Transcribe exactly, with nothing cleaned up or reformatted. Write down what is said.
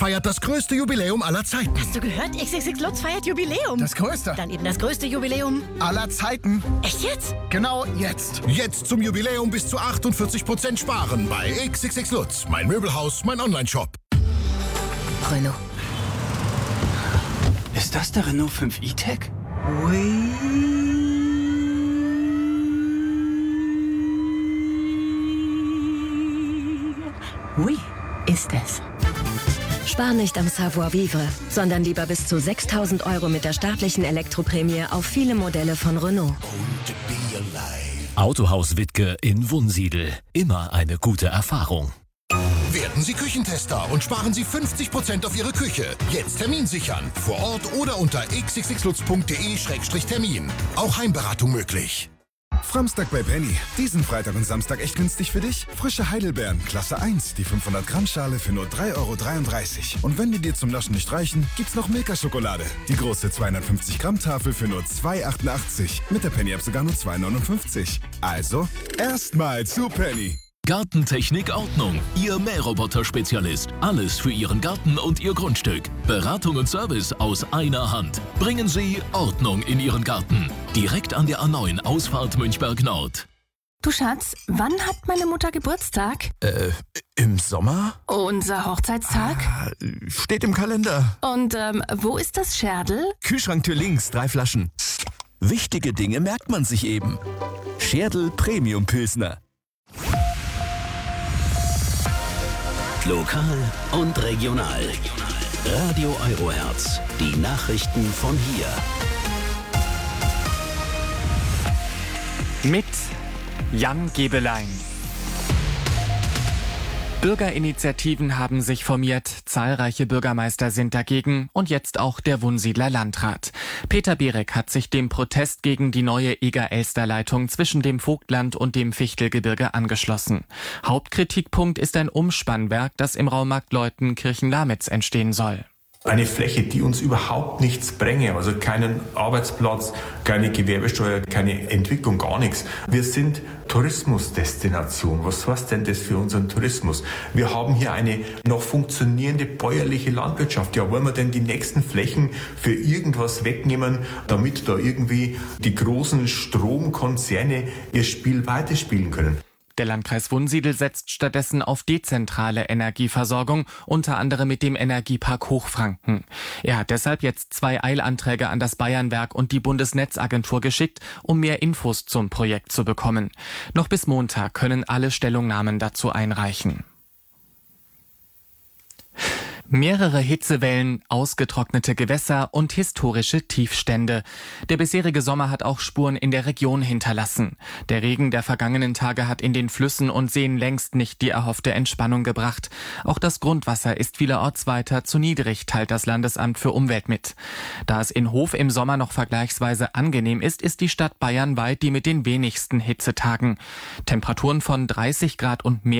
feiert das größte Jubiläum aller Zeiten. Hast du gehört? X X X Lutz feiert Jubiläum. Das größte. Dann eben das größte Jubiläum aller Zeiten. Echt jetzt? Genau jetzt. Jetzt zum Jubiläum bis zu achtundvierzig Prozent sparen bei X X X Lutz. Mein Möbelhaus, mein Onlineshop. Renault. Ist das der Renault fünf E-Tech? Ui. Ui, ist es. Spar nicht am Savoir-vivre, sondern lieber bis zu sechstausend Euro mit der staatlichen Elektroprämie auf viele Modelle von Renault. Autohaus Wittke in Wunsiedel. Immer eine gute Erfahrung. Werden Sie Küchentester und sparen Sie fünfzig Prozent auf Ihre Küche. Jetzt Termin sichern. Vor Ort oder unter x x x lutz punkt de Schrägstrich Termin. Auch Heimberatung möglich. Framstag bei Penny. Diesen Freitag und Samstag echt günstig für dich? Frische Heidelbeeren, Klasse eins, die fünfhundert Gramm Schale für nur drei Euro dreiunddreißig. Und wenn die dir zum Naschen nicht reichen, gibt's noch Milka-Schokolade. Die große zweihundertfünfzig Gramm Tafel für nur zwei Euro achtundachtzig. Mit der Penny-App sogar nur zwei Euro neunundfünfzig. Also, erstmal zu Penny. Gartentechnik Ordnung. Ihr Mähroboter-Spezialist. Alles für Ihren Garten und Ihr Grundstück. Beratung und Service aus einer Hand. Bringen Sie Ordnung in Ihren Garten. Direkt an der A neun Ausfahrt Münchberg Nord. Du Schatz, wann hat meine Mutter Geburtstag? Äh, im Sommer? Unser Hochzeitstag? Ah, steht im Kalender. Und ähm, wo ist das Scherdl? Kühlschranktür links, drei Flaschen. Wichtige Dinge merkt man sich eben. Scherdl Premium Pilsner. Lokal und regional. Radio Eurohertz. Die Nachrichten von hier. Mit Jan Gebelein. Bürgerinitiativen haben sich formiert, zahlreiche Bürgermeister sind dagegen und jetzt auch der Wunsiedler Landrat. Peter Berek hat sich dem Protest gegen die neue Eger-Elster-Leitung zwischen dem Vogtland und dem Fichtelgebirge angeschlossen. Hauptkritikpunkt ist ein Umspannwerk, das im Raum Marktleuten-Kirchenlamitz entstehen soll. Eine Fläche, die uns überhaupt nichts bringe, also keinen Arbeitsplatz, keine Gewerbesteuer, keine Entwicklung, gar nichts. Wir sind Tourismusdestination. Was heißt denn das für unseren Tourismus? Wir haben hier eine noch funktionierende bäuerliche Landwirtschaft. Ja, wollen wir denn die nächsten Flächen für irgendwas wegnehmen, damit da irgendwie die großen Stromkonzerne ihr Spiel weiterspielen können? Der Landkreis Wunsiedel setzt stattdessen auf dezentrale Energieversorgung, unter anderem mit dem Energiepark Hochfranken. Er hat deshalb jetzt zwei Eilanträge an das Bayernwerk und die Bundesnetzagentur geschickt, um mehr Infos zum Projekt zu bekommen. Noch bis Montag können alle Stellungnahmen dazu einreichen. Mehrere Hitzewellen, ausgetrocknete Gewässer und historische Tiefstände. Der bisherige Sommer hat auch Spuren in der Region hinterlassen. Der Regen der vergangenen Tage hat in den Flüssen und Seen längst nicht die erhoffte Entspannung gebracht. Auch das Grundwasser ist vielerorts weiter zu niedrig, teilt das Landesamt für Umwelt mit. Da es in Hof im Sommer noch vergleichsweise angenehm ist, ist die Stadt bayernweit die mit den wenigsten Hitzetagen. Temperaturen von dreißig Grad und mehr